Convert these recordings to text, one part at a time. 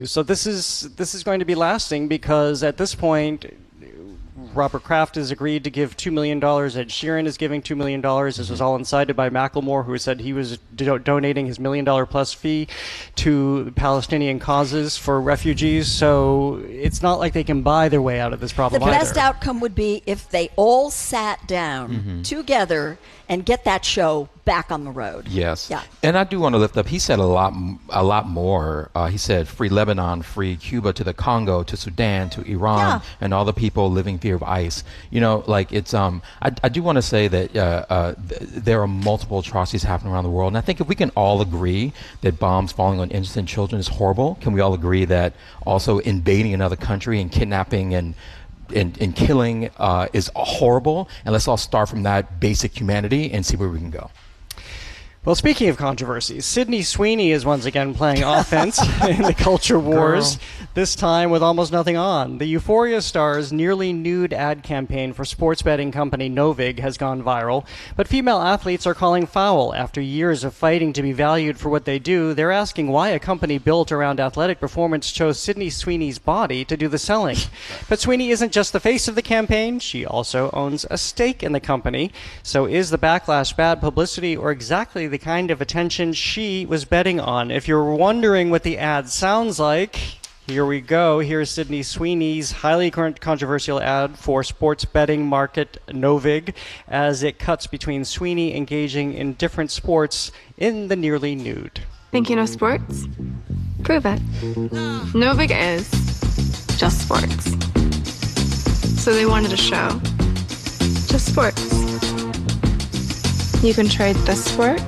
So this is going to be lasting because at this point, Robert Kraft has agreed to give $2 million. Ed Sheeran is giving $2 million. This was all incited by Macklemore, who said he was donating his $1 million plus fee to Palestinian causes for refugees. So it's not like they can buy their way out of this problem The either. best outcome would be if they all sat down together and get that show back on the road. Yes. Yeah. And I do want to lift up, he said a lot more. He said free Lebanon, free Cuba, to the Congo, to Sudan, to Iran, and all the people living fear of ICE. You know, like it's, I do want to say that there are multiple atrocities happening around the world. And I think if we can all agree that bombs falling on innocent children is horrible, can we all agree that also invading another country and kidnapping and killing is horrible? And let's all start from that basic humanity and see where we can go. Well, speaking of controversies, Sydney Sweeney is once again playing offense in the culture wars, this time with almost nothing on. The Euphoria star's nearly nude ad campaign for sports betting company Novig has gone viral, but female athletes are calling foul. After years of fighting to be valued for what they do, they're asking why a company built around athletic performance chose Sydney Sweeney's body to do the selling. But Sweeney isn't just the face of the campaign, she also owns a stake in the company. So is the backlash bad publicity or exactly the kind of attention she was betting on? If you're wondering what the ad sounds like, here we go. Here's Sydney Sweeney's highly controversial ad for sports betting market Novig as it cuts between Sweeney engaging in different sports in the nearly nude. Think you know sports? Prove it. Novig is just sports. So they wanted a show. Just sports. You can trade this sport.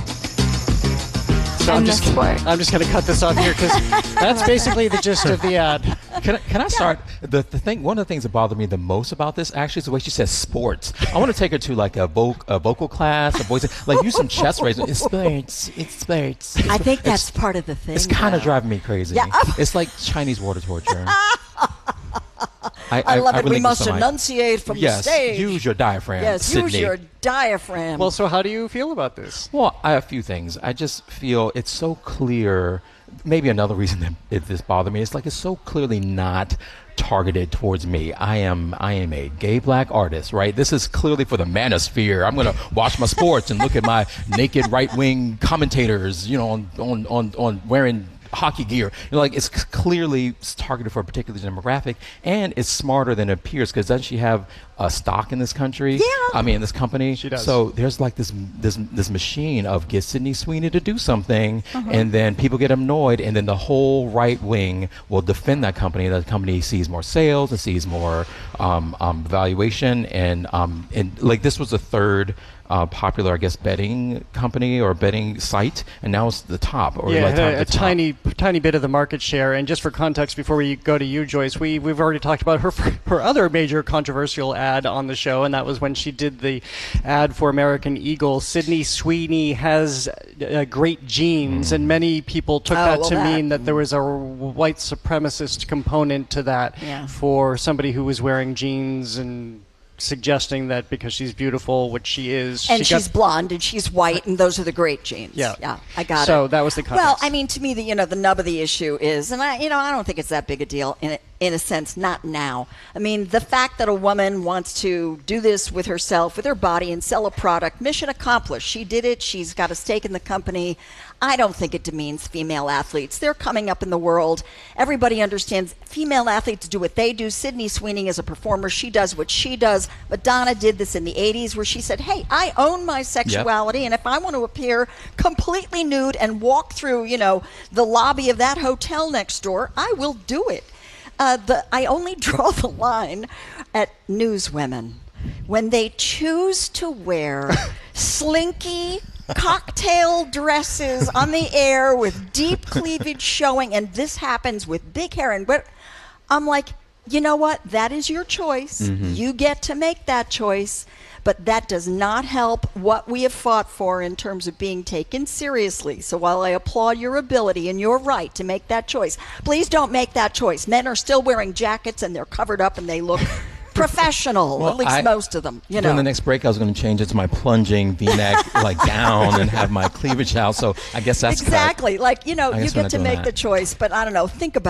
So I'm just going to cut this off here because that's basically the gist of the ad. Can I start? The thing, one of the things that bothered me the most about this actually is the way she says sports. I want to take her to like a vocal class, a voice, like use some chest raising. It's sports. I think that's part of the thing. It's kind of driving me crazy. Yeah. It's like Chinese water torture. I love it. We must enunciate from the stage. Yes, use your diaphragm. Yes, Sydney. use your diaphragm. Well, so how do you feel about this? Well, I have a few things. I just feel it's so clear. Maybe another reason that this bothered me is like it's so clearly not targeted towards me. I am a gay black artist, right? This is clearly for the manosphere. I'm going to watch my sports and look at my naked right-wing commentators, you know, on wearing hockey gear. You know, like it's clearly targeted for a particular demographic, and it's smarter than it appears because doesn't she have a stock in this country? Yeah. I mean, in this company. She does. So there's like this machine of get Sydney Sweeney to do something, and then people get annoyed, and then the whole right wing will defend that company. That company sees more sales and sees more valuation, and like this was the third popular, I guess, betting company or betting site, and now it's the top. Or yeah, like a tiny bit of the market share. And just for context, before we go to you, Joyce, we've already talked about her other major controversial ad on the show, and that was when she did the ad for American Eagle. Sydney Sweeney has great genes, and many people took that to mean that there was a white supremacist component to that for somebody who was wearing jeans and suggesting that because she's beautiful, which she is. And she's blonde and she's white, and those are the great genes. Yeah, I got it. So that was the context. Well, I mean, to me, the nub of the issue is, and I don't think it's that big a deal in a sense, not now. I mean, the fact that a woman wants to do this with herself, with her body, and sell a product, mission accomplished. She did it. She's got a stake in the company. I don't think it demeans female athletes. They're coming up in the world. Everybody understands female athletes do what they do. Sydney Sweeney is a performer. She does what she does. Madonna did this in the 80s where she said, hey, I own my sexuality, and if I want to appear completely nude and walk through, the lobby of that hotel next door, I will do it. I only draw the line at newswomen. When they choose to wear slinky cocktail dresses on the air with deep cleavage showing, and this happens with big hair, and I'm like, you know what? That is your choice. You get to make that choice. But that does not help what we have fought for in terms of being taken seriously. So while I applaud your ability and your right to make that choice, please don't make that choice. Men are still wearing jackets and they're covered up and they look professional, at least most of them. During the next break, I was going to change it to my plunging V-neck like gown and have my cleavage out. So I guess that's exactly. cut. Like, you get to make the choice. But I don't know. Think about